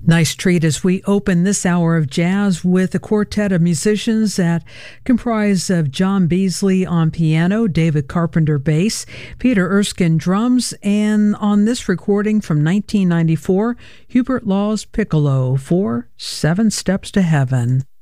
Nice treat as we open this hour of jazz with a quartet of musicians that comprise of John Beasley on piano, David Carpenter bass, Peter Erskine drums, and on this recording from 1994, Hubert Laws piccolo for 7 Steps to Heaven.